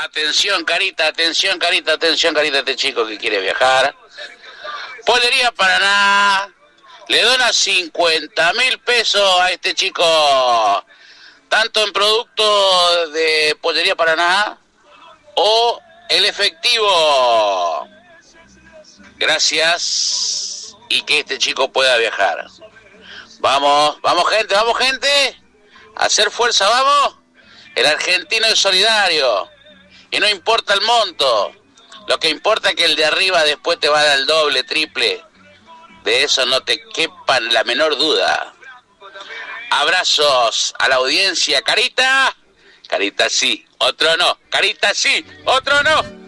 atención, Carita, este chico que quiere viajar. Pollería Paraná le dona 50.000 pesos a este chico, tanto en producto de Pollería Paraná o el efectivo. Gracias, y que este chico pueda viajar. Vamos gente, a hacer fuerza, vamos. El argentino es solidario y no importa el monto, lo que importa es que el de arriba después te va a dar el doble, triple. De eso no te quepa la menor duda. Abrazos a la audiencia. Carita sí, otro no. Carita sí, otro no.